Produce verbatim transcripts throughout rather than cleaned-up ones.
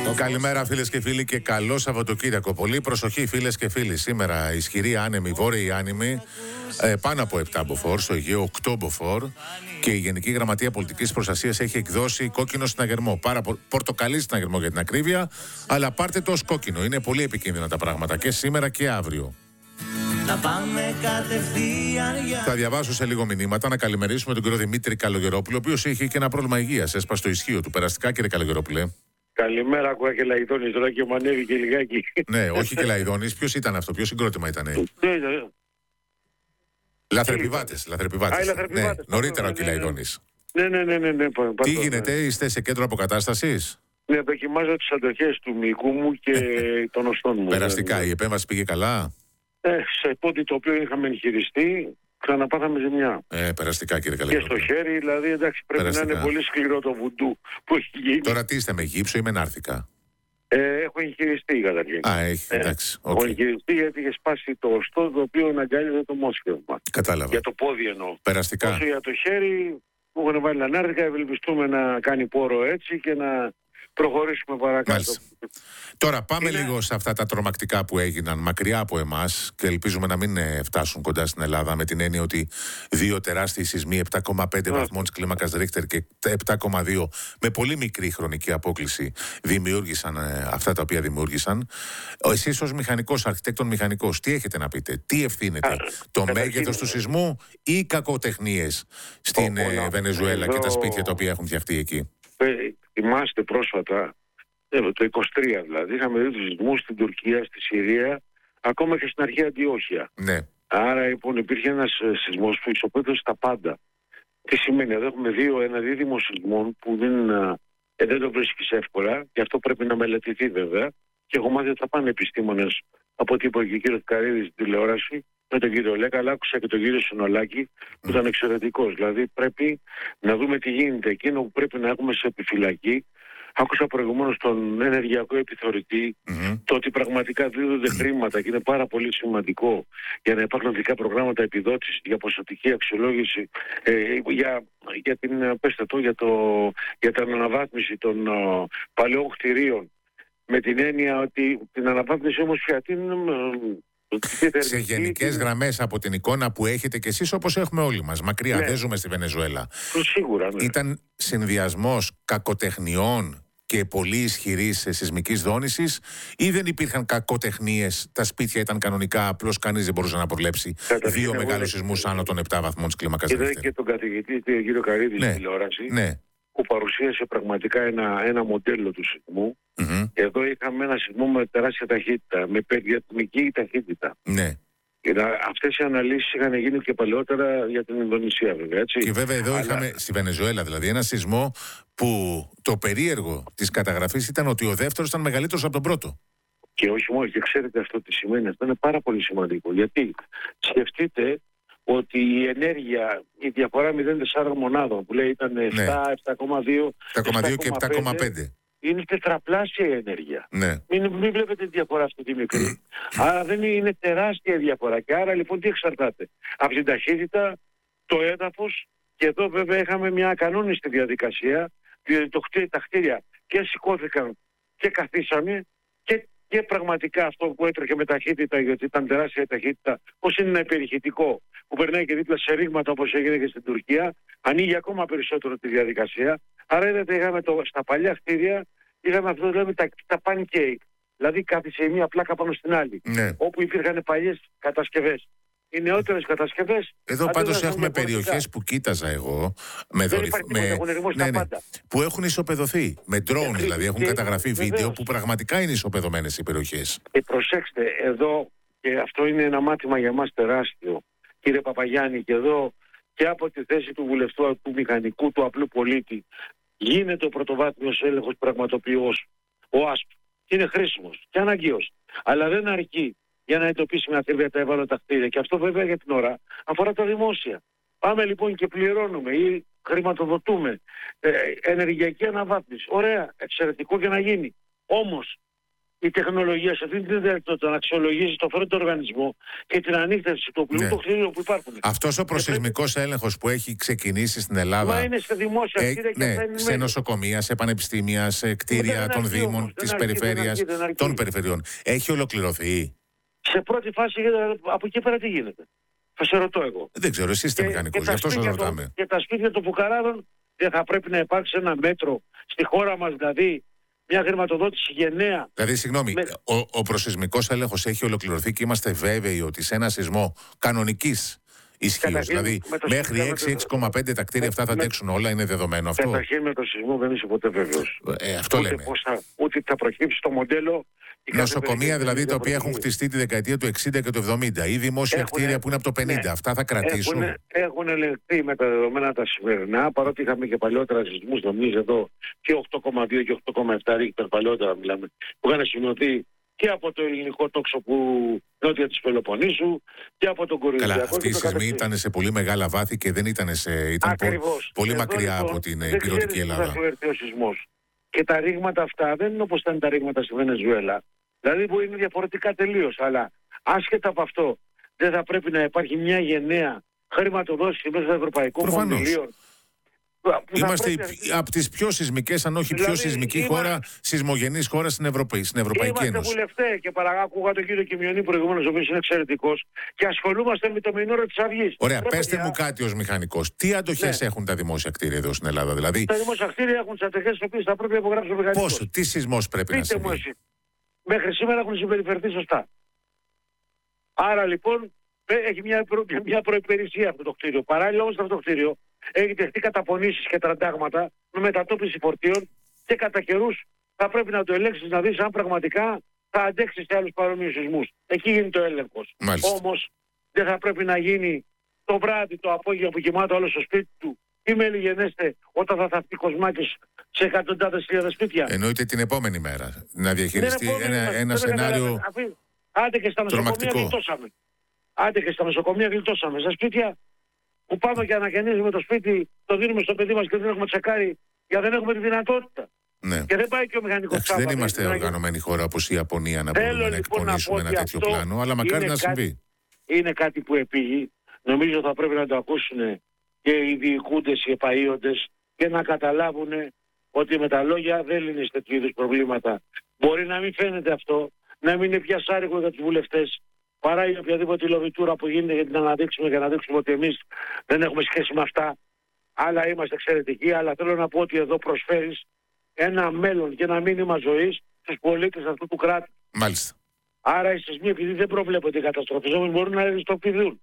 Καλημέρα φίλες και φίλοι και καλό Σαββατοκύριακο. Πολύ προσοχή φίλες και φίλοι. Σήμερα ισχυρή άνεμη, βόρειοι άνεμοι, ε, πάνω από επτά μποφόρ, στο Αιγαίο οκτώ μποφόρ και η Γενική Γραμματεία Πολιτικής Προστασίας έχει εκδώσει κόκκινο συναγερμό. Πάρα πο- πορτοκαλί συναγερμό για την ακρίβεια, αλλά πάρτε το ως κόκκινο. Είναι πολύ επικίνδυνα τα πράγματα και σήμερα και αύριο. Να πάμε κατευθείαν για... Θα διαβάσω σε λίγο μηνύματα. Να καλημερίσουμε τον κύριο Δημήτρη Καλογερόπουλο, ο οποίος είχε και ένα πρόβλημα υγείας. Έσπασε το ισχύο του. Περαστικά, κύριε Καλογερόπουλε. Καλημέρα, ακούω και Λαϊδόνης τώρα και μου ανέβηκε λιγάκι. Ναι, όχι και Λαϊδόνης. Ποιος ήταν αυτό, ποιο συγκρότημα ήταν? Ναι, ναι. Λαθρεπιβάτες. Λαθρεπιβάτες. Α, οι Λαθρεπιβάτες. Ναι, νωρίτερα ο Ναι, ναι, ναι. Κυλαϊδόνης. Ναι, ναι, ναι, ναι, ναι. Τι Πardon, γίνεται, ναι. είστε σε κέντρο αποκατάστασης? Ναι, δοκιμάζω τις αντοχές του μυϊκού μου και των οστών μου. Περαστικά, Ναι, η επέμβαση πήγε καλά? ναι. Ε, σε πόδι το οποίο είχαμε εγχειριστεί, ξαναπάθαμε ζημιά. Ε, περαστικά, κύριε Και στο Καλογερόπουλο. χέρι, δηλαδή, εντάξει, πρέπει Περαστικά. να είναι πολύ σκληρό το βουντού που έχει γίνει. Τώρα τι είστε, με γύψο ή με νάρθηκα? Ε, έχω εγχειριστεί καταρχήν. Α, έχει, εντάξει. Έχω οκ. εγχειριστεί γιατί είχε σπάσει το οστό το οποίο αναγκάλιζε το μόσχευμα. Κατάλαβα. Για το πόδι εννοώ. Περαστικά. Όσο για το χέρι, μου έχουν βάλει ανάρτηκα, ευελπιστούμε να κάνει πόρο έτσι και να προχωρήσουμε παρακάτω. Μάλιστα. Τώρα πάμε Είναι- λίγο σε αυτά τα τρομακτικά που έγιναν μακριά από εμάς και ελπίζουμε να μην ε, φτάσουν κοντά στην Ελλάδα, με την έννοια ότι δύο τεράστιοι σεισμοί επτά κόμμα πέντε Ναι. βαθμών της κλίμακας Ρίχτερ και επτά κόμμα δύο με πολύ μικρή χρονική απόκλιση δημιούργησαν ε, αυτά τα οποία δημιούργησαν. Ο- Εσείς ως μηχανικός, αρχιτέκτον μηχανικός, τι έχετε να πείτε, τι ευθύνεται, Α, το καταρχήν, μέγεθος του ε, σεισμού ή κακοτεχνίες στην Ο- ε, όλα. Βενεζουέλα και τα Εδώ- σπίτια τα οποία έχουν φτιαχτεί εκεί? Ε, θυμάστε πρόσφατα, ε, το είκοσι τρία δηλαδή, είχαμε δει τους σεισμούς στην Τουρκία, στη Συρία, ακόμα και στην αρχαία Αντιόχεια. Ναι. Άρα λοιπόν υπήρχε ένας ε, σεισμός που ισοπαίδωσε τα πάντα. Τι σημαίνει, εδώ έχουμε δύο, ένα δίδυμο σεισμών που δεν, ε, δεν το βρίσκεις εύκολα και αυτό πρέπει να μελετηθεί βέβαια και έχω μάθει ότι θα πάνε επιστήμονες από ό,τι είπε και ο κύριος Καρίδης στην τηλεόραση με τον κύριο Λέκα, αλλά άκουσα και τον κύριο Συνολάκη που ήταν εξαιρετικός. Δηλαδή πρέπει να δούμε τι γίνεται. Εκείνο που πρέπει να έχουμε σε επιφυλακή, άκουσα προηγουμένως τον ενεργειακό επιθεωρητή, Μμμ. το ότι πραγματικά δίδονται χρήματα και είναι πάρα πολύ σημαντικό για να υπάρχουν ειδικά προγράμματα επιδότησης για ποσοτική αξιολόγηση, ε, για, για την, ε, πέστε το, για, το, για την αναβάθμιση των ε, παλαιών κτηρίων. Με την έννοια ότι την αναβάθμιση όμως πια την... ε, Σε γενικές γραμμές από την εικόνα που έχετε κι εσείς, όπως έχουμε όλοι μας, μακριά, Ναι. δεν ζούμε στη Βενεζουέλα, Σίγουρα, ναι. ήταν συνδυασμός κακοτεχνιών και πολύ ισχυρής ε, σεισμικής δόνησης, ή δεν υπήρχαν κακοτεχνίες, τα σπίτια ήταν κανονικά, απλώς κανείς δεν μπορούσε να προβλέψει Καταρχήν, δύο εγώ μεγάλους δεν- σεισμούς άνω των επτά βαθμών της κλίμακας Είδα Ρίχτερ? και τον καθηγητή, τον κύριο Καρίδη, Ναι. στην τηλεόραση, Ναι. που παρουσίασε πραγματικά ένα, ένα μοντέλο του σεισμού. Μμμ. Εδώ είχαμε ένα σεισμό με τεράστια ταχύτητα, με παιδιατμική ταχύτητα. Ναι. Αυτές οι αναλύσεις είχαν γίνει και παλαιότερα για την Ινδονησία, βέβαια. Έτσι. Και βέβαια εδώ Αλλά- είχαμε στη Βενεζουέλα δηλαδή ένα σεισμό που το περίεργο της καταγραφής ήταν ότι ο δεύτερος ήταν μεγαλύτερος από τον πρώτο. Και όχι μόνο, και ξέρετε αυτό τι σημαίνει. Αυτό είναι πάρα πολύ σημαντικό. Γιατί σκεφτείτε ότι η ενέργεια, η διαφορά μηδέν κόμμα τέσσερα μονάδων που λέει ήταν επτά, επτά κόμμα δύο, επτά κόμμα δύο και επτά κόμμα πέντε. είναι τετραπλάσια η ενέργεια. Ναι. Μην, μην βλέπετε τη διαφορά αυτή τη μικρή. Άρα δεν είναι, είναι τεράστια η διαφορά. Και άρα λοιπόν τι εξαρτάται? Από την ταχύτητα, το έδαφος, και εδώ βέβαια είχαμε μια ακανόνιστη διαδικασία, διότι το κτίρι, τα κτίρια και σηκώθηκαν και καθίσαμε και, και πραγματικά αυτό που έτρεχε με ταχύτητα, γιατί ήταν τεράστια η ταχύτητα, πώς είναι ένα υπερηχητικό που περνάει και δίπλα σε ρήγματα όπως έγινε και στην Τουρκία, ανοίγει ακόμα περισσότερο τη διαδικασία. Άρα είδατε, είχαμε το, στα παλιά κτίρια, είχαμε αυτό που λέμε τα, τα pancake. Δηλαδή κάθισε η μία πλάκα πάνω στην άλλη. Ναι. Όπου υπήρχαν παλιές κατασκευές. Οι νεότερες κατασκευές. Εδώ αντί πάντως να έχουμε έχουν διαφορετικά. περιοχές που κοίταζα εγώ με Δεν δορυφ- υπάρχει τίποτα, έχουν ερημώσει ναι, τα ναι, πάντα. που έχουν ισοπεδωθεί. Με drone Ε, δηλαδή. Έχουν και- καταγραφεί βίντεο βεβαίως. που πραγματικά είναι ισοπεδωμένες οι περιοχές. Και προσέξτε, εδώ, και αυτό είναι ένα μάθημα για μας τεράστιο, κύριε Παπαγιάννη, και εδώ και από τη θέση του βουλευτού, του μηχανικού, του απλού πολίτη, γίνεται ο πρωτοβάθμιος έλεγχος πραγματοποιός, ο άσπ. Και είναι χρήσιμος και αναγκαίος. Αλλά δεν αρκεί για να εντοπίσει με ακρίβεια τα ευάλωτα κτίρια. Και αυτό βέβαια για την ώρα αφορά τα δημόσια. Πάμε λοιπόν και πληρώνουμε ή χρηματοδοτούμε ε, ενεργειακή αναβάθμιση. Ωραία, εξαιρετικό και να γίνει. Όμως η τεχνολογία σε αυτή την δυνατότητα να αξιολογήσει το πρώτο οργανισμό και την ανίκτευση του οπλικού Ναι. των κτίριων που υπάρχουν. Αυτός ο προσεισμικός έλεγχος που έχει ξεκινήσει στην Ελλάδα. Μα είναι σε δημόσια ε, κτίρια και ναι, αυτά είναι σε μέλη. νοσοκομεία, σε πανεπιστήμια, σε κτίρια Δεν των αρκεί Δήμων, όμως, της δεν αρκεί, περιφέρειας, δεν αρκεί, δεν αρκεί. των περιφερειών. Έχει ολοκληρωθεί? Σε πρώτη φάση, από εκεί πέρα τι γίνεται? Θα σε ρωτώ εγώ. Δεν ξέρω, εσείς είστε Και- μηχανικός, και γι' αυτό τα σας σπίτια των- ρωτάμε. Και τα σπίτια των φουκαράδων δεν θα πρέπει να υπάρξει ένα μέτρο στη χώρα μας, δηλαδή μια χρηματοδότηση γενναία? Δηλαδή, συγγνώμη, Με- ο, ο προσεισμικός έλεγχος έχει ολοκληρωθεί και είμαστε βέβαιοι ότι σε ένα σεισμό κανονικής ισχύως, Καταρχήν, δηλαδή με το μέχρι σεισμό- έξι έξι κόμμα πέντε τα κτίρια αυτά θα με- αντέξουν όλα, είναι δεδομένο αυτό? Καταρχήν με το σεισμό δεν είσαι ποτέ βέβαιος. Ε, αυτό Ούτε λέμε. πώς θα, ούτε θα προκύψει το μοντέλο. η κάθε Νοσοκομεία περίπτωση δηλαδή είναι τα οποία έχουν διαφορετική. χτιστεί τη δεκαετία του εξήντα και του εβδομήντα ή δημόσια Έχουνε- κτίρια που είναι από το πενήντα, ναι. αυτά θα κρατήσουν? Έχουν, έχουν ελεγχθεί με τα δεδομένα τα σημερινά, παρότι είχαμε και παλιότερα σεισμούς, νομίζω εδώ και οκτώ κόμμα δύο και οκτώ κόμμα επτά ρίχτερ παλιότερα μιλάμε, που είχαν σημειωθεί και από το ελληνικό τόξο που νότια της Πελοποννήσου και από τον Κορινθιακό. Καλά, και αυτοί οι το σεισμοί καθεξής. ήταν σε πολύ μεγάλα βάθη και δεν ήταν σε. Ήταν πο- Ακριβώς. πολύ Εδώ, μακριά λοιπόν, από την ε, δεν υπηρετική ξέρεις πού Ελλάδα. θα σου έρθει ο σεισμός. Και τα ρήγματα αυτά δεν είναι όπως ήταν τα ρήγματα στη Βενεζουέλα. Δηλαδή που είναι διαφορετικά τελείως. Αλλά άσχετα από αυτό, δεν θα πρέπει να υπάρχει μια γενναία χρηματοδότηση μέσα ευρωπαϊκών Προφανώς. κονδυλίων. που θα Είμαστε πρέπει- από τις πιο σεισμικές, αν όχι πιο Δηλαδή, σεισμική είμα- χώρα, σεισμογενής χώρα στην, Ευρωπαϊκή, στην Ευρωπαϊκή Είμαστε Ένωση. βουλευτές και παραγά, άκουγα τον κύριο Κιμιονή προηγουμένως, ο οποίος είναι εξαιρετικός, και ασχολούμαστε με το μηνόρο της Αυγής. Ωραία, Ρε, πέστε παιδιά, μου κάτι ως μηχανικός. Τι αντοχές Ναι. έχουν τα δημόσια κτίρια εδώ στην Ελλάδα, δηλαδή Τα δημόσια κτίρια έχουν τις αντοχές τις οποίες θα πρέπει να υπογράψει ο μηχανικός. πόσο, τι σεισμός πρέπει να Πείτε μου συμβεί? εσύ. Μέχρι σήμερα έχουν συμπεριφερθεί σωστά. Άρα λοιπόν ε, έχει μια, προ, μια προϋπηρεσία αυτό το κτίριο. Παράλληλα όμως αυτό το κτίριο έχει δεχτεί καταπονήσεις και τραντάγματα με μετατόπιση φορτίων και κατά καιρούς θα πρέπει να το ελέγξεις να δεις αν πραγματικά θα αντέξει σε άλλους παρόμοιους σεισμούς. Εκεί γίνεται ο έλεγχος. Μάλιστα. Όμως δεν θα πρέπει να γίνει το βράδυ, το απόγευμα που κοιμάται όλο στο σπίτι του. Τι με λιγενέστε όταν θα θαυτεί κοσμάκες σε εκατοντάδες χιλιάδες σπίτια. Εννοείται την επόμενη μέρα. Να διαχειριστεί Δεν είναι ένα, επόμενη, ένα δεν είναι σενάριο. καλά. Αφή- Άντε και στα νοσοκομεία τρομακτικό. γλιτώσαμε. Άντε και στα νοσοκομεία γλιτώσαμε. Στα σπίτια που πάμε και ανακαινίζουμε το σπίτι, το δίνουμε στο παιδί μας και δεν έχουμε τσεκάρει, γιατί δεν έχουμε τη δυνατότητα. Ναι. Και δεν πάει και ο μηχανικός Εντάξει, δεν Σάββατος, είμαστε δηλαδή. οργανωμένη χώρα όπως η Ιαπωνία να Θέλω, μπορούμε να λοιπόν, να εκπονήσουμε πω ένα ότι τέτοιο αυτό πλάνο, αλλά μακάρι είναι να κάτι- συμβεί. Είναι κάτι που επήγει. Νομίζω θα πρέπει να το ακούσουν και οι διοικούντες, οι επαΐοντες και να καταλάβουν ότι με τα λόγια δεν λύνεις τέτοιου είδους προβλήματα. Μπορεί να μην φαίνεται αυτό, να μην είναι πια σάρικο για τους βουλευτές, παρά η οποιαδήποτε λοβιτούρα που γίνεται για την αναδείξουμε και να δείξουμε ότι εμείς δεν έχουμε σχέση με αυτά, αλλά είμαστε εξαιρετικοί. Αλλά θέλω να πω ότι εδώ προσφέρεις ένα μέλλον και ένα μήνυμα ζωής στους πολίτες αυτού του κράτους. Μάλιστα. Άρα οι σεισμοί, επειδή δεν προβλέπονται οι καταστροφές, όμως μπορούν να ρευστοποιηθούν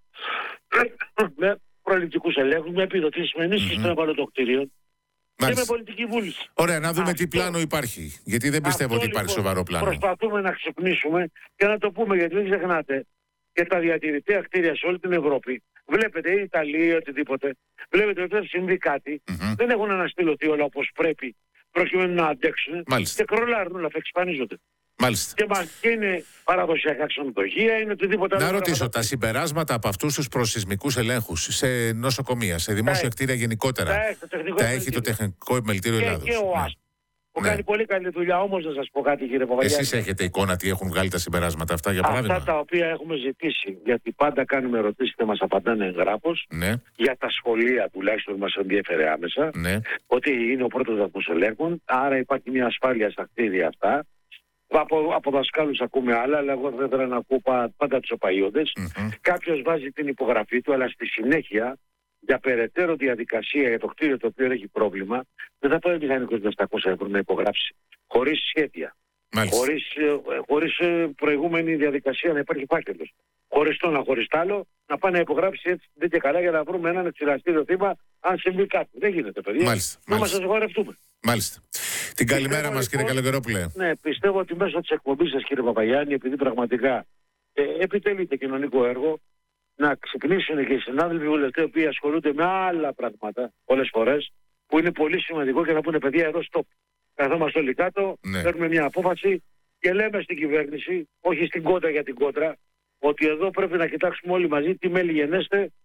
με προληπτικούς ελέγχους, με επιδοτήσεις, με ενίσχυση των ευαλωτοκτηρίων και με Μάλιστα. πολιτική βούληση. Ωραία, να δούμε τι Αυτό- πλάνο υπάρχει. Γιατί δεν πιστεύω Αυτό, ότι υπάρχει λοιπόν, σοβαρό πλάνο. Προσπαθούμε να ξυπνήσουμε και να το πούμε, γιατί δεν ξεχνάτε και τα διατηρητέα κτίρια σε όλη την Ευρώπη. Βλέπετε, η Ιταλία ή οτιδήποτε, βλέπετε ότι δεν συμβεί κάτι, Μμμ. δεν έχουν αναστηλωθεί όλα όπως πρέπει προκειμένου να αντέξουν Μάλιστα. και κρολάρουν όλα, εξαφανίζονται. Μάλιστα. Και, μας, και είναι παραδοσιακά ξενοδοχεία, είναι οτιδήποτε άλλο. Να ρωτήσω, πράγματα. τα συμπεράσματα από αυτού του προσεισμικούς ελέγχους σε νοσοκομεία, σε δημόσια Τα- κτίρια γενικότερα, τα έχει το τεχνικό τα έχει το επιμελητήριο. Τεχνικό Επιμελητήριο και, Ελλάδος. και ο Ναι. ΑΣ. Που Ναι. κάνει πολύ καλή δουλειά, όμως να σας πω κάτι, κύριε Παπαγιάννη. Εσείς έχετε εικόνα τι έχουν βγάλει τα συμπεράσματα αυτά, για Αυτά παράδειγμα? τα οποία έχουμε ζητήσει, γιατί πάντα κάνουμε ερωτήσεις και μας απαντάνε εγγράφως, Ναι, για τα σχολεία τουλάχιστον μας ενδιέφερε άμεσα, ναι. ότι είναι ο πρώτος βαθμός ελέγχων, άρα υπάρχει μια ασφάλεια στα κτίρια αυτά. Από, από δασκάλους ακούμε άλλα, αλλά εγώ θα ήθελα να ακούω πα- πάντα τους οπαΐοντες. Μμμ. Κάποιος βάζει την υπογραφή του, αλλά στη συνέχεια για περαιτέρω διαδικασία για το κτίριο το οποίο έχει πρόβλημα, δεν θα πάει ο μηχανικός με επτακόσια ευρώ να υπογράψει. Χωρίς σχέδια. Μάλιστα. Χωρίς, ε, χωρίς ε, προηγούμενη διαδικασία να υπάρχει φάκελος. Χωρίς το ένα, χωρίς το άλλο, να πάει να υπογράψει έτσι δεν και καλά για να βρούμε έναν εξηραστήριο θύμα αν συμβεί κάτι. Δεν γίνεται, παιδιά. Μάλιστα, Να μας μάλιστα. συγχωρευτούμε. Μάλιστα. Την καλημέρα Πιστεύω, μας, κύριε λοιπόν, Καλογερόπουλε. Ναι, πιστεύω ότι μέσω της εκπομπής σας, κύριε Παπαγιάννη, επειδή πραγματικά ε, επιτελείται κοινωνικό έργο, να ξυπνήσουν και οι συνάδελφοι βουλευτές οι οποίοι ασχολούνται με άλλα πράγματα πολλές φορές, που είναι πολύ σημαντικό, και να πούνε, παιδιά, εδώ stop. Καθόμαστε όλοι κάτω, Ναι. παίρνουμε μια απόφαση και λέμε στην κυβέρνηση, όχι στην κόντρα για την κόντρα, ότι εδώ πρέπει να κοιτάξουμε όλοι μαζί τι μέλη γενέστε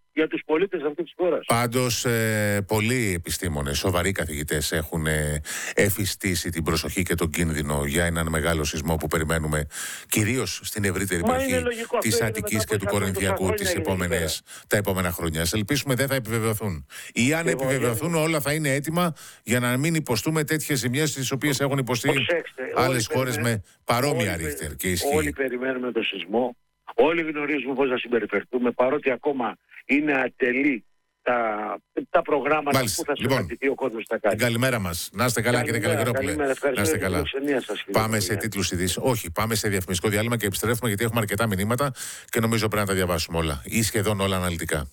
για τους πολίτες αυτής της χώρας. Πάντως, ε, πολλοί επιστήμονες, σοβαροί καθηγητές έχουν ε, εφιστήσει την προσοχή και τον κίνδυνο για έναν μεγάλο σεισμό που περιμένουμε κυρίως στην ευρύτερη περιοχή της Αττικής και του Κορινθιακού τις επόμενες, τα επόμενα χρόνια. Ας ελπίσουμε δεν θα επιβεβαιωθούν. Ή αν επιβεβαιωθούν, όλα θα είναι έτοιμα για να μην υποστούμε τέτοιες ζημιές τις οποίες έχουν υποστεί άλλες χώρες με παρόμοια ρίχτερ και ισχύ. Όλοι περιμένουμε το σεισμό. Όλοι γνωρίζουμε πώς να συμπεριφερθούμε, παρότι ακόμα είναι ατελή τα, τα προγράμματα. Μάλιστα. Που θα συμπεριφερθεί λοιπόν, ο κόσμος στα κάνει. Καλημέρα μας. Να είστε καλά, κύριε Καλογερόπουλε. Να είστε καλά. Σας, πάμε σε τίτλους ειδήσεων. Όχι, πάμε σε διαφημιστικό διάλειμμα και επιστρέφουμε γιατί έχουμε αρκετά μηνύματα και νομίζω πρέπει να τα διαβάσουμε όλα ή σχεδόν όλα αναλυτικά.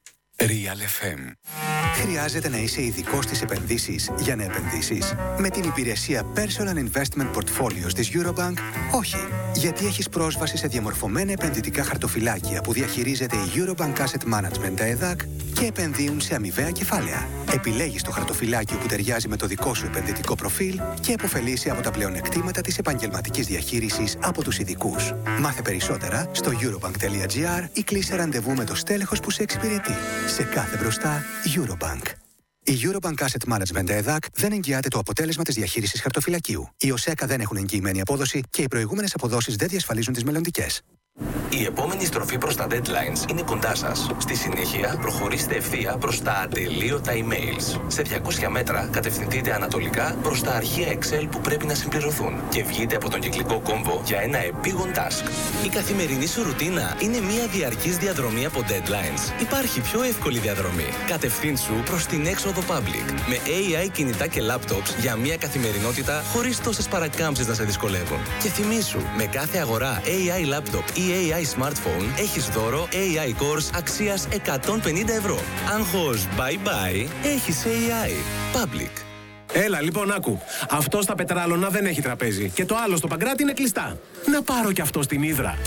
Real εφ εμ. Χρειάζεται να είσαι ειδικός στις επενδύσεις για να επενδύσεις? Με την υπηρεσία Personal Investment Portfolios της Eurobank, όχι. Γιατί έχεις πρόσβαση σε διαμορφωμένα επενδυτικά χαρτοφυλάκια που διαχειρίζεται η Eurobank Asset Management, τα ΕΔΑΚ, και επενδύουν σε αμοιβαία κεφάλαια. Επιλέγεις το χαρτοφυλάκιο που ταιριάζει με το δικό σου επενδυτικό προφίλ και επωφελείσαι από τα πλεονεκτήματα της επαγγελματικής διαχείρισης από τους ειδικούς. Μάθε περισσότερα στο eurobank.gr ή κλείσε ραντεβού με το στέλεχος που σε εξυπηρετεί. Σε κάθε μπροστά, Eurobank. Η Eurobank Asset Management ΕΔΑΚ δεν εγγυάται το αποτέλεσμα της διαχείρισης χαρτοφυλακίου. Οι ΟΣΕΚΑ δεν έχουν εγγυημένη απόδοση και οι προηγούμενες αποδόσεις δεν διασφαλίζουν τις μελλοντικές. Η επόμενη στροφή προς τα deadlines είναι κοντά σας. Στη συνέχεια, προχωρήστε ευθεία προς τα ατελείωτα emails. Σε διακόσια μέτρα, κατευθυνθείτε ανατολικά προς τα αρχεία Excel που πρέπει να συμπληρωθούν και βγείτε από τον κυκλικό κόμβο για ένα επίγον task. Η καθημερινή σου ρουτίνα είναι μια διαρκής διαδρομή από deadlines. Υπάρχει πιο εύκολη διαδρομή. Κατευθύνσου προς την έξοδο public. Με έι άι κινητά και laptops για μια καθημερινότητα χωρίς τόσες παρακάμψεις να σε δυσκολεύουν. Και θυμήσου, με κάθε αγορά έι άι laptop ή έι άι smartphone έχεις δώρο έι άι Course αξίας εκατόν πενήντα ευρώ. Άγχος bye bye, έχεις έι άι. Public. Έλα λοιπόν, άκου. Αυτό στα Πετράλωνα δεν έχει τραπέζι και το άλλο στο Παγκράτη είναι κλειστά. Να πάρω κι αυτό στην Ύδρα.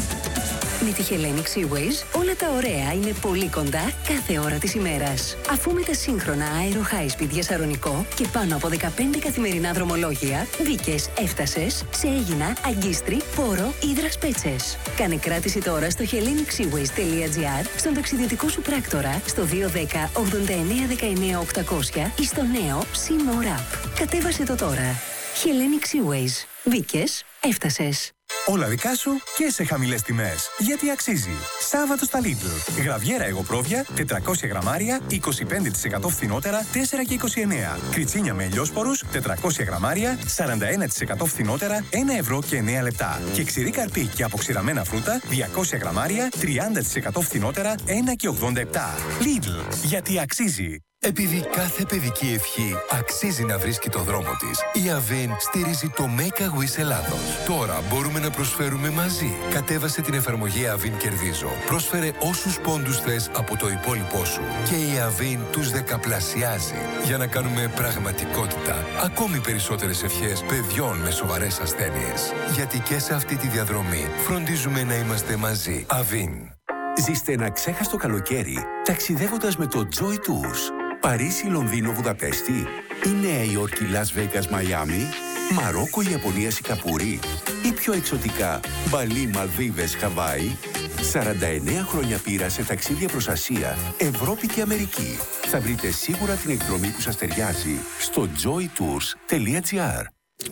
Με τη Hellenic Seaways όλα τα ωραία είναι πολύ κοντά κάθε ώρα της ημέρας. Αφού με τα σύγχρονα Aero High Speed για Σαρονικό και πάνω από δεκαπέντε καθημερινά δρομολόγια, μπήκες, έφτασες σε Αίγινα, Αγκίστρι, Πόρο, Ύδρας Πέτσες. Κάνε κράτηση τώρα στο hellenic seaways τελεία gr, στον ταξιδιωτικό σου πράκτορα, στο δύο ένα μηδέν ογδόντα εννέα δεκαεννέα οκτακόσια ή στο νέο SeaMore App. Κατέβασε το τώρα. Hellenic Seaways. Μπήκες, έφτασες. Όλα δικά σου και σε χαμηλές τιμές. Γιατί αξίζει. Σάββατο στα Lidl. Γραβιέρα εγωπρόβια, τετρακόσια γραμμάρια, είκοσι πέντε τοις εκατό φθηνότερα, τέσσερα και είκοσι εννέα. Κριτσίνια με ελιόσπορους, τετρακόσια γραμμάρια, σαράντα ένα τοις εκατό φθηνότερα, ένα ευρώ και εννέα λεπτά. Και ξηρή καρπί και αποξηραμένα φρούτα, διακόσια γραμμάρια, τριάντα τοις εκατό φθηνότερα, ένα και ογδόντα επτά. Lidl. Γιατί αξίζει. Επειδή κάθε παιδική ευχή αξίζει να βρίσκει το δρόμο της, η Avin στηρίζει το Make a Wish Ελλάδος. Τώρα μπορούμε να προσφέρουμε μαζί. Κατέβασε την εφαρμογή Avin Κερδίζω. Πρόσφερε όσους πόντους θες από το υπόλοιπό σου. Και η Avin τους δεκαπλασιάζει. Για να κάνουμε πραγματικότητα ακόμη περισσότερες ευχές παιδιών με σοβαρές ασθένειες. Γιατί και σε αυτή τη διαδρομή φροντίζουμε να είμαστε μαζί. Avin. Ζήστε ένα ξέχαστο καλοκαίρι ταξιδεύοντας με το Joy Tours. Παρίσι, Λονδίνο, Βουδαπέστη ή Νέα Υόρκη, Λας Βέγκας, Μαϊάμι, Μαρόκο, Ιαπωνία, Σιγκαπούρη ή πιο εξωτικά Μπαλί, Μαλδίβες, Χαβάη. σαράντα εννέα χρόνια πείρα σε ταξίδια προς Ασία, Ευρώπη και Αμερική. Θα βρείτε σίγουρα την εκδρομή που σας ταιριάζει στο joy tours τελεία gr.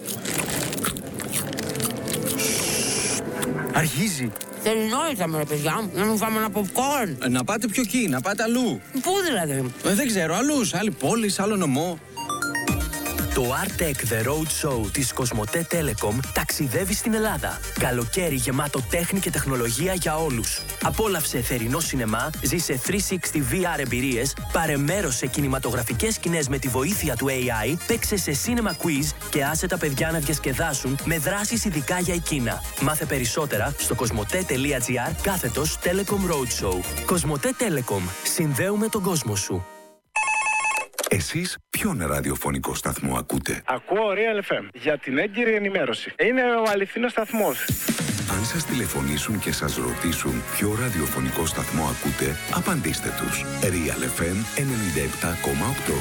Αρχίζει. Τελεινόητα ρε παιδιά, να μην φάμε ένα popcorn. Ε, να πάτε πιο εκεί, να πάτε αλλού. Πού δηλαδή? Ε, δεν ξέρω, αλλού, σε άλλη πόλη, σε άλλο νομό. Το Artec The Road Show της Κοσμοτέ Telecom ταξιδεύει στην Ελλάδα. Καλοκαίρι γεμάτο τέχνη και τεχνολογία για όλους. Απόλαυσε θερινό σινεμά, ζήσε τριακόσια εξήντα βι αρ εμπειρίες, πάρε μέρος σε κινηματογραφικές σκηνές με τη βοήθεια του έι άι, παίξε σε cinema quiz και άσε τα παιδιά να διασκεδάσουν με δράσεις ειδικά για εκείνα. Μάθε περισσότερα στο κοσμοτέ τελεία gr κάθετος Telecom Road Show. Κοσμοτέ Telecom. Συνδέουμε τον κόσμο σου. Εσείς ποιον ραδιοφωνικό σταθμό ακούτε? Ακούω Real εφ εμ για την έγκυρη ενημέρωση. Είναι ο αληθινός σταθμός. Αν σας τηλεφωνήσουν και σας ρωτήσουν ποιο ραδιοφωνικό σταθμό ακούτε, απαντήστε τους. Real εφ εμ ενενήντα επτά κόμμα οκτώ.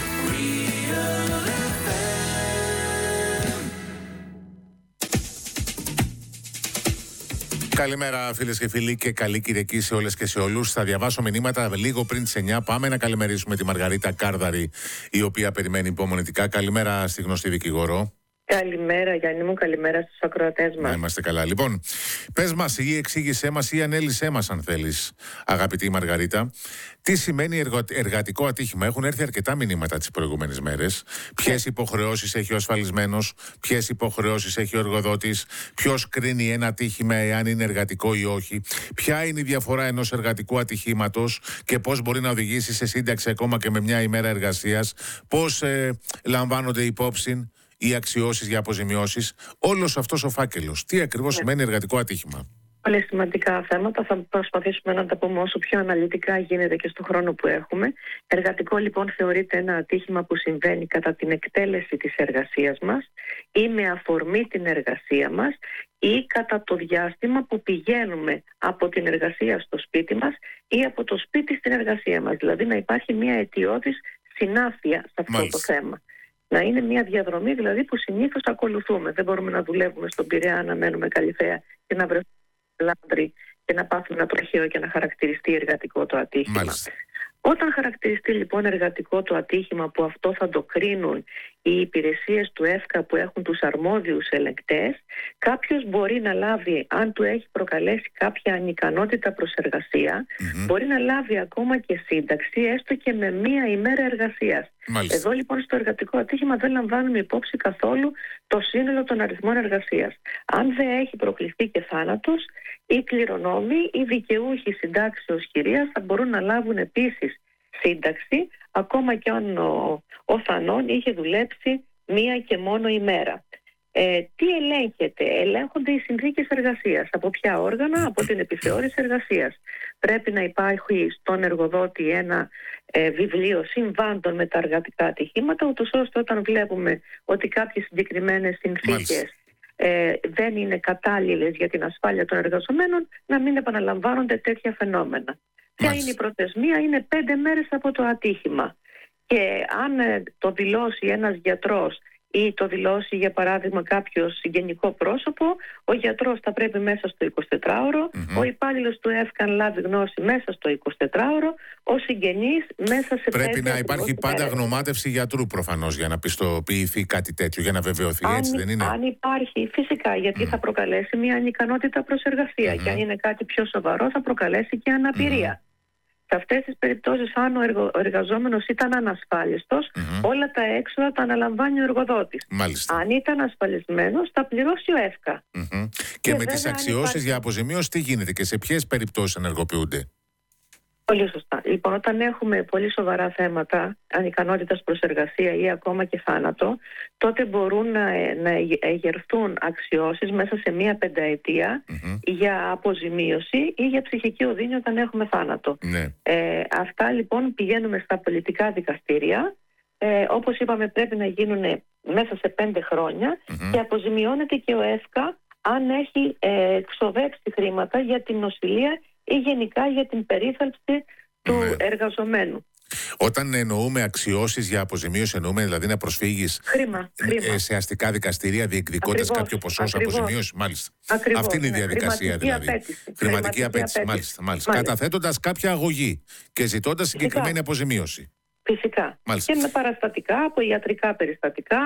Καλημέρα φίλες και φίλοι και καλή Κυριακή σε όλες και σε όλους. Θα διαβάσω μηνύματα λίγο πριν τις εννιά. Πάμε να καλημερίσουμε τη Μαργαρίτα Κάρδαρη, η οποία περιμένει υπομονετικά. Καλημέρα στη γνωστή δικηγόρο. Καλημέρα Γιάννη μου, καλημέρα στους ακροατές μας. Να είμαστε καλά. Λοιπόν, πες μας ή εξήγησέ μας ή ανέλησέ μας αν θέλεις, αγαπητή Μαργαρίτα, τι σημαίνει εργο... εργατικό ατύχημα. Έχουν έρθει αρκετά μηνύματα τις προηγούμενες μέρες. Ποιες υποχρεώσεις έχει ο ασφαλισμένος, ποιες υποχρεώσεις έχει ο εργοδότης, ποιος κρίνει ένα ατύχημα εάν είναι εργατικό ή όχι, ποια είναι η διαφορά ενός εργατικού ατυχήματος και πώς μπορεί να οδηγήσει σε σύνταξη ακόμα και με μια ημέρα εργασίας, πώς ε, λαμβάνονται υπόψη οι αξιώσεις για αποζημιώσεις, όλος αυτός ο φάκελος. Τι ακριβώς ναι. σημαίνει εργατικό ατύχημα. Πολύ σημαντικά θέματα. Θα προσπαθήσουμε να τα πούμε όσο πιο αναλυτικά γίνεται και στον χρόνο που έχουμε. Εργατικό λοιπόν θεωρείται ένα ατύχημα που συμβαίνει κατά την εκτέλεση της εργασίας μας ή με αφορμή την εργασία μας ή κατά το διάστημα που πηγαίνουμε από την εργασία στο σπίτι μας ή από το σπίτι στην εργασία μας. Δηλαδή να υπάρχει μια αιτιώδης συνάφεια σε αυτό Μάλιστα. το θέμα. Να είναι μια διαδρομή δηλαδή που συνήθως ακολουθούμε. Δεν μπορούμε να δουλεύουμε στον Πειραιά, να μένουμε Καλυθέα και να βρεθούμε Λάμπρη και να πάθουμε ένα τροχαίο και να χαρακτηριστεί εργατικό το ατύχημα. Μάλιστα. Όταν χαρακτηριστεί λοιπόν εργατικό το ατύχημα, που αυτό θα το κρίνουν οι υπηρεσίες του ΕΦΚΑ που έχουν τους αρμόδιους ελεγκτές, κάποιος μπορεί να λάβει, αν του έχει προκαλέσει κάποια ανικανότητα προς εργασία, mm-hmm. μπορεί να λάβει ακόμα και σύνταξη έστω και με μία ημέρα εργασίας. Μάλιστα. Εδώ λοιπόν στο εργατικό ατύχημα δεν λαμβάνουμε υπόψη καθόλου το σύνολο των αριθμών εργασίας. Αν δεν έχει προκληθεί και θάνατος, οι κληρονόμοι, οι δικαιούχοι συντάξεως χειρίας θα μπορούν να λάβουν επίσης σύνταξη, ακόμα και αν ο, ο θανών είχε δουλέψει μία και μόνο ημέρα. Ε, τι ελέγχεται? Ελέγχονται οι συνθήκες εργασίας. Από ποια όργανα? Από την επιθεώρηση εργασίας. Πρέπει να υπάρχει στον εργοδότη ένα ε, βιβλίο συμβάντων με τα εργατικά ατυχήματα, ούτως ώστε όταν βλέπουμε ότι κάποιες συγκεκριμένες συνθήκες ε, δεν είναι κατάλληλες για την ασφάλεια των εργαζομένων, να μην επαναλαμβάνονται τέτοια φαινόμενα. Ποια είναι η προθεσμία? Είναι πέντε μέρες από το ατύχημα. Και αν ε, το δηλώσει ένας γιατρός ή το δηλώσει για παράδειγμα κάποιο συγγενικό πρόσωπο, ο γιατρός θα πρέπει μέσα στο εικοσιτετράωρο, mm-hmm. ο υπάλληλος του ΕΦΚΑ αν λάβει γνώση μέσα στο εικοσιτετράωρο, ο συγγενής μέσα σε Πρέπει να υπάρχει πάντα γνωμάτευση γιατρού προφανώς για να πιστοποιηθεί κάτι τέτοιο, για να βεβαιωθεί, αν, έτσι δεν είναι? Αν υπάρχει, φυσικά, γιατί mm. θα προκαλέσει μια ανικανότητα προς εργασία mm-hmm. και αν είναι κάτι πιο σοβαρό θα προκαλέσει και αναπηρία. Mm-hmm. Σε αυτές τις περιπτώσεις, αν ο, εργο, ο εργαζόμενος ήταν ανασφάλιστος, mm-hmm. όλα τα έξοδα τα αναλαμβάνει ο εργοδότης. Μάλιστα. Αν ήταν ασφαλισμένος, θα πληρώσει ο ΕΦΚΑ. Mm-hmm. Και, και με τις αξιώσεις υπάρχει... για αποζημίωση τι γίνεται και σε ποιες περιπτώσεις ενεργοποιούνται? Πολύ σωστά. Λοιπόν, όταν έχουμε πολύ σοβαρά θέματα ανικανότητας προς εργασία ή ακόμα και θάνατο, τότε μπορούν να, να εγερθούν αξιώσεις μέσα σε μία πενταετία mm-hmm. για αποζημίωση ή για ψυχική οδύνη όταν έχουμε θάνατο. Ναι. Ε, αυτά λοιπόν πηγαίνουμε στα πολιτικά δικαστήρια. Ε, όπως είπαμε, πρέπει να γίνουν μέσα σε πέντε χρόνια mm-hmm. και αποζημιώνεται και ο ΕΦΚΑ αν έχει ε, ξοδέψει χρήματα για την νοσηλεία ή γενικά για την περίθαλψη του ναι. εργαζομένου. Όταν εννοούμε αξιώσεις για αποζημίωση, εννοούμε δηλαδή να προσφύγεις χρήμα, χρήμα. σε αστικά δικαστήρια διεκδικώντας κάποιο ποσό αποζημίωση. Μάλιστα. Ακριβώς, Αυτή είναι η ναι. διαδικασία δηλαδή. Απέτηση. Χρηματική απέτηση. Μάλιστα, μάλιστα. μάλιστα. Καταθέτοντας κάποια αγωγή και ζητώντας συγκεκριμένη αποζημίωση. Φυσικά. Μάλιστα. Και με παραστατικά, από ιατρικά περιστατικά,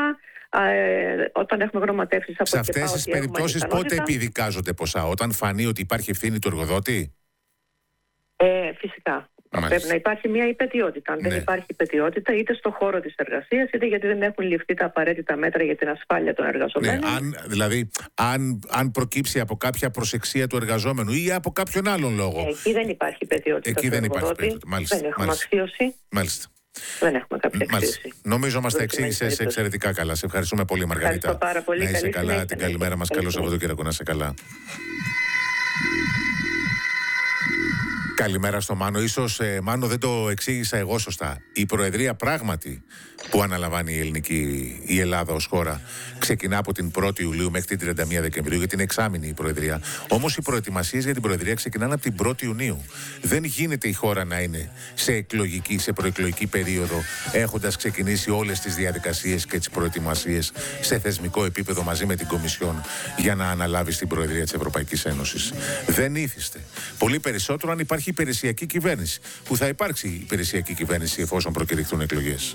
ε, όταν έχουμε γνωματεύσεις από σε αυτές τις περιπτώσεις πότε επιδικάζονται ποσά? Όταν φανεί ότι υπάρχει ευθύνη του εργοδότη? Ε, φυσικά. Μάλιστα. Πρέπει να υπάρχει μια υπαιτιότητα. Αν ναι. δεν υπάρχει υπαιτιότητα, είτε στο χώρο της εργασίας, είτε γιατί δεν έχουν ληφθεί τα απαραίτητα μέτρα για την ασφάλεια των εργαζομένων. Ναι, αν, δηλαδή, αν, αν προκύψει από κάποια προσεξία του εργαζόμενου ή από κάποιον άλλον λόγο. Εκεί δεν υπάρχει υπαιτιότητα. Εκεί δεν υπάρχει υπαιτιότητα. Μάλιστα. Δεν έχουμε Μάλιστα. αξίωση. Μάλιστα. Δεν έχουμε κάποια αξίωση. Νομίζω μας τα εξήγησες εξαιρετικά καλά. Σε ευχαριστούμε πολύ, Μαργαρίτα. Ευχαριστώ πάρα πολύ. Να είσαι καλά. Την καλημέρα μας. Καλό Σαββατοκύριακο. Να είσαι καλά. Καλημέρα στο Μάνο. Ίσως, ε, Μάνο, δεν το εξήγησα εγώ σωστά. Η Προεδρία πράγματι που αναλαμβάνει η ελληνική, η Ελλάδα ως χώρα, ξεκινά από την πρώτη Ιουλίου μέχρι την τριάντα μία Δεκεμβρίου, γιατί είναι εξάμηνη η Προεδρία. Όμως οι προετοιμασίες για την Προεδρία ξεκινάνε από την πρώτη Ιουνίου. Δεν γίνεται η χώρα να είναι σε εκλογική, σε προεκλογική περίοδο, έχοντας ξεκινήσει όλες τις διαδικασίες και τις προετοιμασίες σε θεσμικό επίπεδο μαζί με την Κομισιόν για να αναλάβει την Προεδρία της Ευρωπαϊκής Ένωσης. Δεν ήθιστε. Πολύ περισσότερο αν υπάρχει υπηρεσιακή κυβέρνηση. Που θα υπάρξει υπηρεσιακή κυβέρνηση εφόσον προκηρυχθούν εκλογές.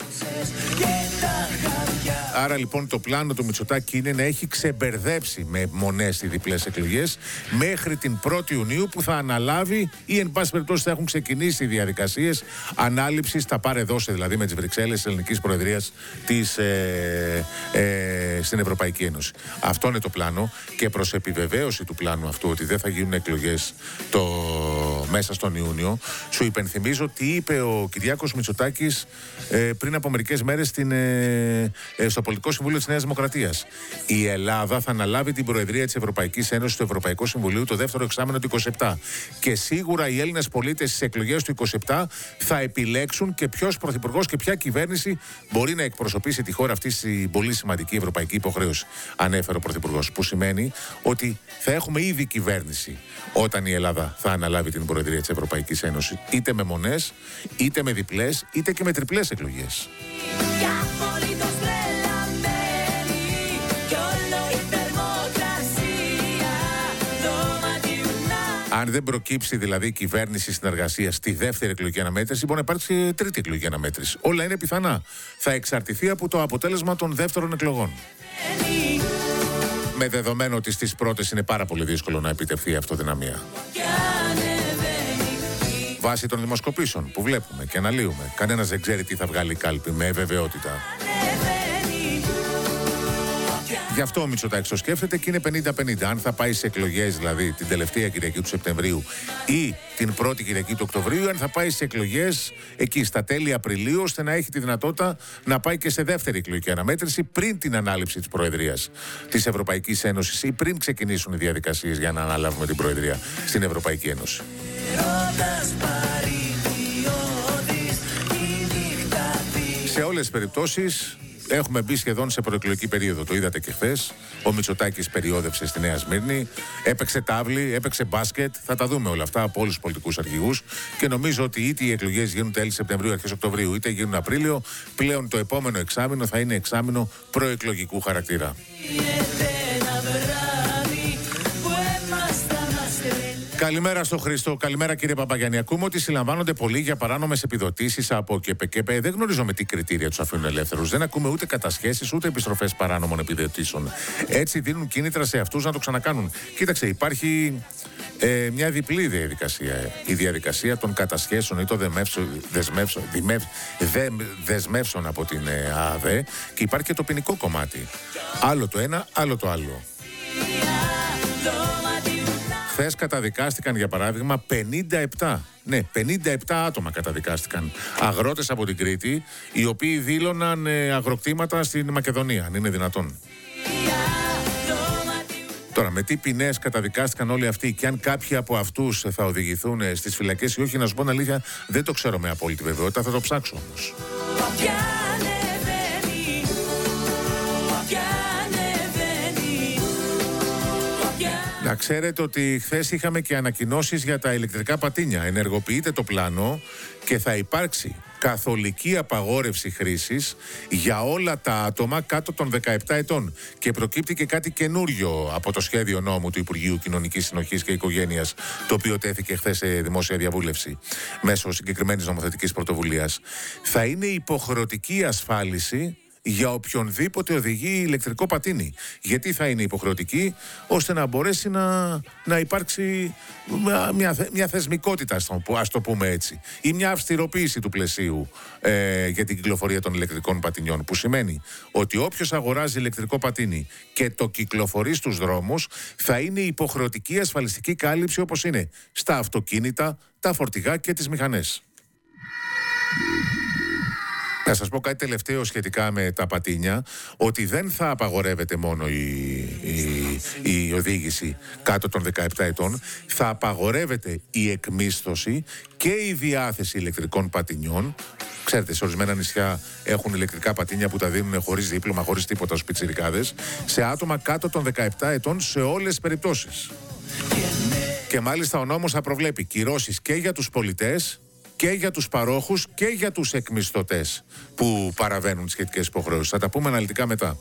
Άρα λοιπόν το πλάνο του Μητσοτάκη είναι να έχει ξεμπερδέψει με μονές οι διπλές εκλογές μέχρι την πρώτη Ιουνίου, που θα αναλάβει ή εν πάση περιπτώσει θα έχουν ξεκινήσει οι διαδικασίες ανάληψης, τα πάρε δώσε δηλαδή με τις Βρυξέλλες της Ελληνικής Προεδρίας της, ε, ε, στην Ευρωπαϊκή Ένωση. Αυτό είναι το πλάνο, και προς επιβεβαίωση του πλάνου αυτού ότι δεν θα γίνουν εκλογές το, μέσα στον Ιούνιο, σου υπενθυμίζω τι είπε ο Κυριάκος Μητσοτάκης ε, πριν από μερικές μέρες στην, ε, ε, στο Πολιτικό Συμβούλιο της Νέας Δημοκρατίας. Η Ελλάδα θα αναλάβει την Προεδρία της Ευρωπαϊκής Ένωσης στο Ευρωπαϊκό Συμβουλίο το δεύτερο εξάμηνο του είκοσι επτά. Και σίγουρα οι Έλληνες πολίτες στις εκλογές του είκοσι επτά θα επιλέξουν και ποιος πρωθυπουργός και ποια κυβέρνηση μπορεί να εκπροσωπήσει τη χώρα αυτή στην πολύ σημαντική ευρωπαϊκή υποχρέωση, ανέφερε ο πρωθυπουργός. Που σημαίνει ότι θα έχουμε ήδη κυβέρνηση όταν η Ελλάδα θα αναλάβει την Προεδρία της Ευρωπαϊκής Ένωσης, είτε με μονές, είτε με διπλές, είτε και με τριπλές εκλογές. Αν δεν προκύψει δηλαδή κυβέρνηση συνεργασία στη δεύτερη εκλογική αναμέτρηση, μπορεί να υπάρξει τρίτη εκλογική αναμέτρηση. Όλα είναι πιθανά. Θα εξαρτηθεί από το αποτέλεσμα των δεύτερων εκλογών. Με δεδομένο ότι στις πρώτες είναι πάρα πολύ δύσκολο να επιτευχθεί η αυτοδυναμία. Βάσει των δημοσκοπήσεων που βλέπουμε και αναλύουμε, κανένας δεν ξέρει τι θα βγάλει η κάλπη με βεβαιότητα. Γι' αυτό ο Μητσοτάκης το σκέφτεται και είναι πενήντα πενήντα. Αν θα πάει σε εκλογές, δηλαδή την τελευταία Κυριακή του Σεπτεμβρίου ή την πρώτη Κυριακή του Οκτωβρίου, αν θα πάει σε εκλογές εκεί στα τέλη Απριλίου, ώστε να έχει τη δυνατότητα να πάει και σε δεύτερη εκλογική αναμέτρηση πριν την ανάληψη της Προεδρίας της Ευρωπαϊκής Ένωσης ή πριν ξεκινήσουν οι διαδικασίες για να αναλάβουμε την Προεδρία στην Ευρωπαϊκή Ένωση. Σε όλες τις περιπτώσεις έχουμε μπει σχεδόν σε προεκλογική περίοδο. Το είδατε και χθες. Ο Μητσοτάκης περιόδευσε στη Νέα Σμύρνη, έπαιξε τάβλη, έπαιξε μπάσκετ. Θα τα δούμε όλα αυτά από όλους τους πολιτικούς αρχηγούς. Και νομίζω ότι είτε οι εκλογές γίνουν τέλη Σεπτεμβρίου, αρχές Οκτωβρίου, είτε γίνουν Απρίλιο, πλέον το επόμενο εξάμηνο θα είναι εξάμηνο προεκλογικού χαρακτήρα. Καλημέρα στο Χρήστο. Καλημέρα κύριε Παπαγιάννη. Ακούμε ότι συλλαμβάνονται πολλοί για παράνομες επιδοτήσεις από ΚΕΠΕ. Δεν γνωρίζω με τι κριτήρια τους αφήνουν ελεύθερους. Δεν ακούμε ούτε κατασχέσεις ούτε επιστροφές παράνομων επιδοτήσεων. Έτσι δίνουν κίνητρα σε αυτούς να το ξανακάνουν. Κοίταξε, υπάρχει ε, μια διπλή διαδικασία. Η διαδικασία των κατασχέσεων ή των δεσμεύσεων, δεσμεύσεων, δε, δεσμεύσεων από την ε, ΑΔΕ, και υπάρχει και το ποινικό κομμάτι. Άλλο το ένα, άλλο το άλλο. Χθες καταδικάστηκαν, για παράδειγμα, πενήντα επτά, ναι, πενήντα επτά άτομα καταδικάστηκαν. Αγρότες από την Κρήτη, οι οποίοι δήλωναν ε, αγροκτήματα στην Μακεδονία, αν είναι δυνατόν. Τώρα, με τι ποινές καταδικάστηκαν όλοι αυτοί και αν κάποιοι από αυτούς θα οδηγηθούν ε, στις φυλακές ή όχι, να σου πω την αλήθεια, δεν το ξέρω με απόλυτη βεβαιότητα, θα το ψάξω όμως. Να ξέρετε ότι χθες είχαμε και ανακοινώσεις για τα ηλεκτρικά πατίνια. Ενεργοποιείται το πλάνο και θα υπάρξει καθολική απαγόρευση χρήσης για όλα τα άτομα κάτω των δεκαεπτά ετών. Και προκύπτει και κάτι καινούριο από το σχέδιο νόμου του Υπουργείου Κοινωνικής Συνοχής και Οικογένειας, το οποίο τέθηκε χθες σε δημόσια διαβούλευση μέσω συγκεκριμένης νομοθετικής πρωτοβουλίας. Θα είναι υποχρεωτική ασφάλιση για οποιονδήποτε οδηγεί ηλεκτρικό πατίνι. Γιατί θα είναι υποχρεωτική? Ώστε να μπορέσει να, να υπάρξει μια, μια θεσμικότητα, ας το πούμε έτσι, ή μια αυστηροποίηση του πλαισίου ε, για την κυκλοφορία των ηλεκτρικών πατινιών, που σημαίνει ότι όποιος αγοράζει ηλεκτρικό πατίνι και το κυκλοφορεί στους δρόμους, θα είναι υποχρεωτική ασφαλιστική κάλυψη, όπως είναι στα αυτοκίνητα, τα φορτηγά και τις μηχανές. Να σας πω κάτι τελευταίο σχετικά με τα πατίνια, ότι δεν θα απαγορεύεται μόνο η, η, η οδήγηση κάτω των δεκαεπτά ετών, θα απαγορεύεται η εκμίσθωση και η διάθεση ηλεκτρικών πατινιών. Ξέρετε, σε ορισμένα νησιά έχουν ηλεκτρικά πατίνια που τα δίνουν χωρίς δίπλωμα, χωρίς τίποτα στους πιτσιρικάδες, σε άτομα κάτω των δεκαεπτά ετών σε όλες τις περιπτώσεις. Και μάλιστα ο νόμος θα προβλέπει κυρώσεις και για τους πολιτές και για τους παρόχους και για τους εκμισθωτές που παραβαίνουν τις σχετικές υποχρεώσεις. Θα τα πούμε αναλυτικά μετά.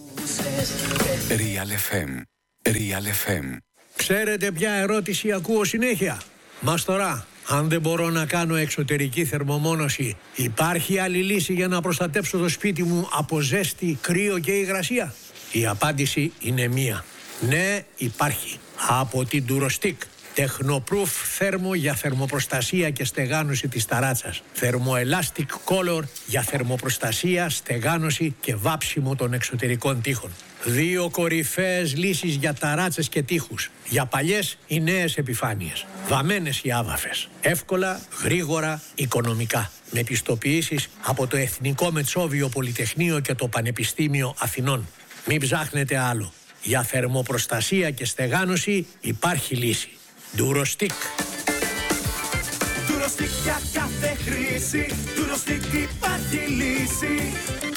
Real εφ εμ. Real εφ εμ. Ξέρετε ποια ερώτηση ακούω συνέχεια? Μας τώρα, αν δεν μπορώ να κάνω εξωτερική θερμομόνωση, υπάρχει άλλη λύση για να προστατέψω το σπίτι μου από ζέστη, κρύο και υγρασία? Η απάντηση είναι μία. Ναι, υπάρχει. Από την Durostick. Τεχνοπρούφ θέρμο για θερμοπροστασία και στεγάνωση της ταράτσας. Θερμοelastic Color για θερμοπροστασία, στεγάνωση και βάψιμο των εξωτερικών τοίχων. Δύο κορυφαίες λύσεις για ταράτσες και τοίχους. Για παλιές ή νέες επιφάνειες. Βαμμένες ή άβαφες. Εύκολα, γρήγορα, οικονομικά. Με πιστοποιήσεις από το Εθνικό Μετσόβιο Πολυτεχνείο και το Πανεπιστήμιο Αθηνών. Μην ψάχνετε άλλο. Για θερμοπροστασία και στεγάνωση υπάρχει λύση. Durostick. Durostick για κάθε χρήση. Durostick υπάρχει λύση.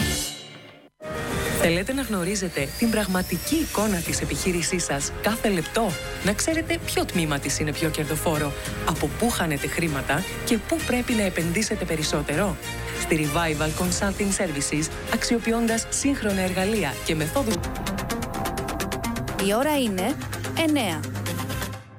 Θέλετε να γνωρίζετε την πραγματική εικόνα της επιχείρησής σας κάθε λεπτό? Να ξέρετε ποιο τμήμα της είναι πιο κερδοφόρο, από πού χάνετε χρήματα και πού πρέπει να επενδύσετε περισσότερο? Στη Revival Consulting Services, αξιοποιώντας σύγχρονα εργαλεία και μεθόδους. Η ώρα είναι εννέα.